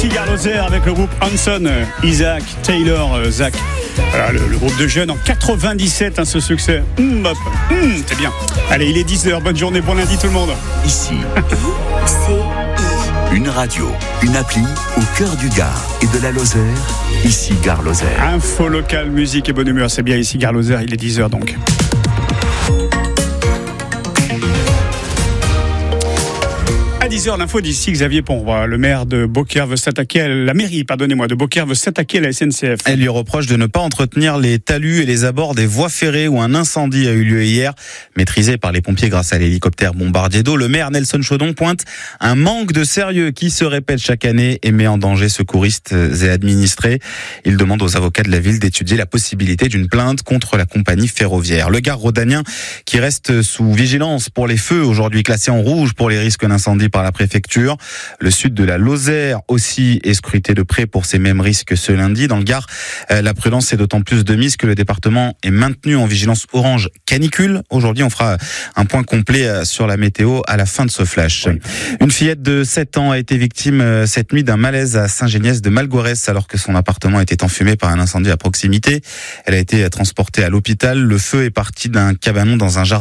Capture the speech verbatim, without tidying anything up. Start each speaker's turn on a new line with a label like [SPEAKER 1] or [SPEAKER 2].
[SPEAKER 1] Garloser avec le groupe Hanson, Isaac, Taylor, euh, Zach. Voilà, le, le groupe de jeunes en quatre-vingt-dix-sept, hein, ce succès. Mmh, hop, mmh, c'est bien. Allez, il est dix heures, bonne journée, bon lundi tout le monde.
[SPEAKER 2] Ici, une radio, une appli au cœur du Gard et de la Lozère. Ici, Gare Lozère.
[SPEAKER 1] Info locale, musique et bonne humeur, c'est bien ici, Gare Lozère, il est dix heures donc. À dix heures, l'info d'ici, Xavier Pont. Le maire de Beaucaire veut s'attaquer à la mairie, pardonnez-moi, de Beaucaire veut s'attaquer à la S N C F.
[SPEAKER 3] Elle lui reproche de ne pas entretenir les talus et les abords des voies ferrées où un incendie a eu lieu hier, maîtrisé par les pompiers grâce à l'hélicoptère bombardier d'eau. Le maire Nelson Chaudon pointe un manque de sérieux qui se répète chaque année et met en danger secouristes et administrés. Il demande aux avocats de la ville d'étudier la possibilité d'une plainte contre la compagnie ferroviaire. Le Gard rhodanien qui reste sous vigilance pour les feux, aujourd'hui classé en rouge pour les risques d'incendie par la préfecture. Le sud de la Lozère aussi est scruté de près pour ces mêmes risques ce lundi. Dans le Gard, la prudence est d'autant plus de mise que le département est maintenu en vigilance orange canicule. Aujourd'hui, on fera un point complet sur la météo à la fin de ce flash. Oui. Une fillette de sept ans a été victime cette nuit d'un malaise à Saint-Géniès de Malgoirès alors que son appartement était enfumé par un incendie à proximité. Elle a été transportée à l'hôpital. Le feu est parti d'un cabanon dans un jardin